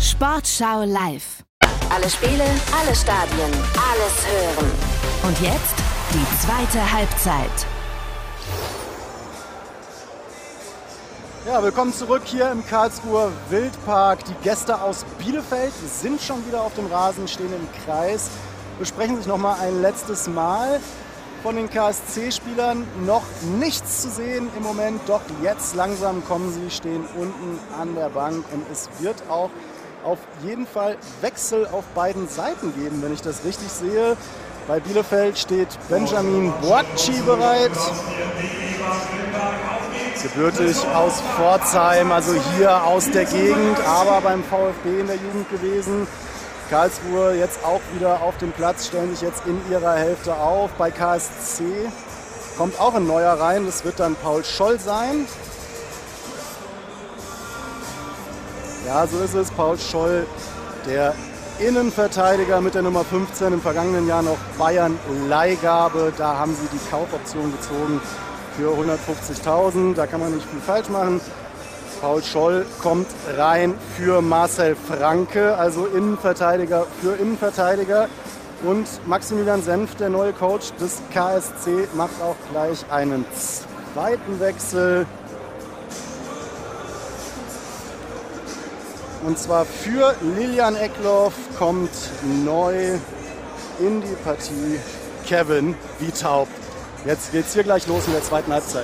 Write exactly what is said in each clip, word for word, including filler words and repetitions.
Sportschau live. Alle Spiele, alle Stadien, alles hören. Und jetzt die zweite Halbzeit. Ja, willkommen zurück hier im Karlsruher Wildpark. Die Gäste aus Bielefeld sind schon wieder auf dem Rasen, stehen im Kreis, besprechen sich noch mal ein letztes Mal. Von den K S C-Spielern noch nichts zu sehen im Moment, doch jetzt langsam kommen sie, stehen unten an der Bank und es wird auch auf jeden Fall Wechsel auf beiden Seiten geben, wenn ich das richtig sehe. Bei Bielefeld steht Benjamin Boakci bereit, gebürtig aus Pforzheim, also hier aus der Gegend, aber beim VfB in der Jugend gewesen. Karlsruhe jetzt auch wieder auf dem Platz, stellen sich jetzt in ihrer Hälfte auf. Bei K S C kommt auch ein neuer rein, das wird dann Paul Scholl sein. Ja, so ist es, Paul Scholl, der Innenverteidiger mit der Nummer fünfzehn, im vergangenen Jahr noch Bayern-Leihgabe. Da haben sie die Kaufoption gezogen für hundertfünfzigtausend, da kann man nicht viel falsch machen. Paul Scholl kommt rein für Marcel Franke, also Innenverteidiger für Innenverteidiger. Und Maximilian Senf, der neue Coach des K S C, macht auch gleich einen zweiten Wechsel. Und zwar für Lilian Eckloff kommt neu in die Partie Kevin Wiethaupt. Jetzt geht's hier gleich los in der zweiten Halbzeit.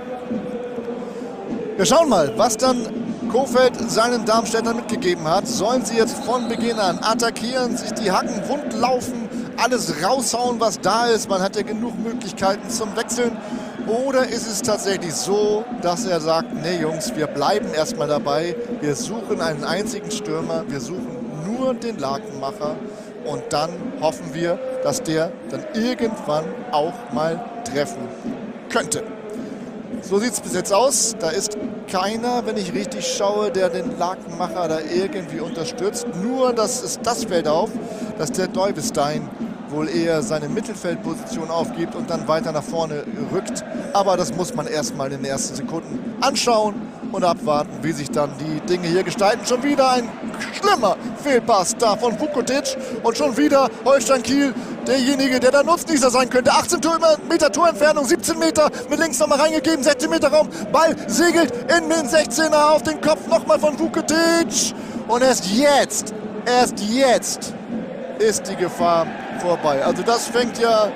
Wir schauen mal, was dann Kohfeldt seinen Darmstädtern mitgegeben hat. Sollen sie jetzt von Beginn an attackieren, sich die Hacken wund laufen, alles raushauen, was da ist? Man hat ja genug Möglichkeiten zum Wechseln. Oder ist es tatsächlich so, dass er sagt, nee Jungs, wir bleiben erstmal dabei. Wir suchen einen einzigen Stürmer, wir suchen nur den Lakenmacher. Und dann hoffen wir, dass der dann irgendwann auch mal treffen könnte. So sieht es bis jetzt aus. Da ist keiner, wenn ich richtig schaue, der den Lakenmacher da irgendwie unterstützt. Nur, dass es das fällt auf, dass der Deubestein wohl eher seine Mittelfeldposition aufgibt und dann weiter nach vorne rückt. Aber das muss man erstmal in den ersten Sekunden anschauen und abwarten, wie sich dann die Dinge hier gestalten. Schon wieder ein schlimmer Fehlpass da von Vukotic und schon wieder Holstein Kiel, derjenige, der der Nutznießer sein könnte. achtzehn Meter Torentfernung, siebzehn Meter mit links nochmal reingegeben, sechzehn Meter Raum. Ball segelt in den sechzehner auf den Kopf nochmal von Vukotic. Und erst jetzt, erst jetzt ist die Gefahr vorbei. Also das fängt ja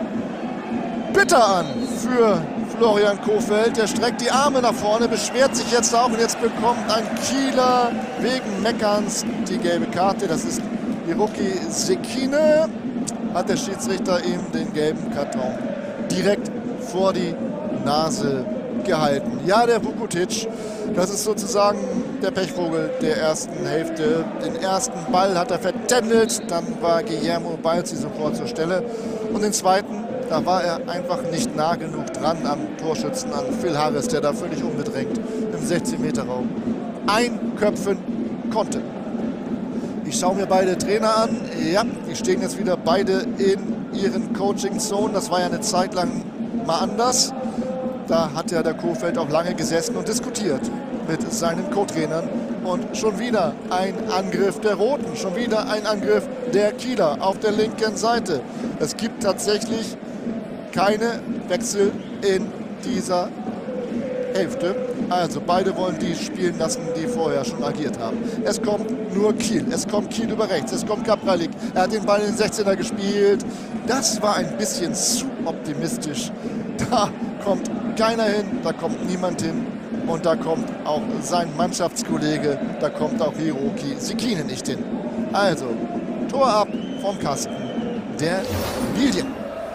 bitter an für Florian Kohfeldt. Der streckt die Arme nach vorne, beschwert sich jetzt auch und jetzt bekommt ein Kieler wegen Meckerns die gelbe Karte. Das ist Hiroki Sekine. Hat der Schiedsrichter ihm den gelben Karton direkt vor die Nase gehalten. Ja, der Vukotic, das ist sozusagen der Pechvogel der ersten Hälfte. Den ersten Ball hat er vertändelt, dann war Guillermo Balzi sofort zur Stelle. Und den zweiten, da war er einfach nicht nah genug dran am Torschützen, an Phil Harris, der da völlig unbedrängt im sechzehn Meter Raum einköpfen konnte. Ich schaue mir beide Trainer an. Ja, die stehen jetzt wieder beide in ihren Coaching-Zonen. Das war ja eine Zeit lang mal anders. Da hat ja der Kohfeldt auch lange gesessen und diskutiert mit seinen Co-Trainern. Und schon wieder ein Angriff der Roten, schon wieder ein Angriff der Kieler auf der linken Seite. Es gibt tatsächlich keine Wechsel in dieser Hälfte. Also beide wollen die spielen lassen, die vorher schon agiert haben. Es kommt nur Kiel. Es kommt Kiel über rechts. Es kommt Kapralik. Er hat den Ball in den sechzehner gespielt. Das war ein bisschen zu optimistisch. Da kommt keiner hin, da kommt niemand hin. Und da kommt auch sein Mannschaftskollege, da kommt auch Hiroki Sekine nicht hin. Also, Tor ab vom Kasten der Lilien.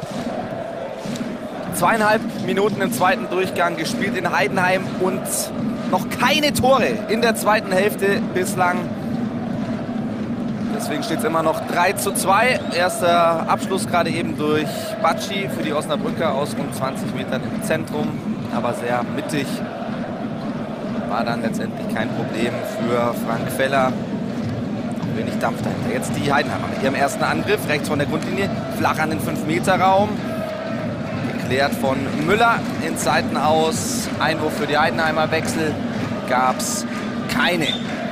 Zweieinhalb Minuten im zweiten Durchgang gespielt in Heidenheim und noch keine Tore in der zweiten Hälfte bislang. Deswegen steht es immer noch drei zu zwei. Erster Abschluss gerade eben durch Bacci für die Osnabrücker aus rund zwanzig Metern im Zentrum, aber sehr mittig. War dann letztendlich kein Problem für Frank Feller. Noch wenig Dampf dahinter. Jetzt die Heidenheimer mit ihrem ersten Angriff, rechts von der Grundlinie, flach an den fünf Meter Raum. Geklärt von Müller ins Seitenhaus. Einwurf für die Heidenheimer, Wechsel gab es keine.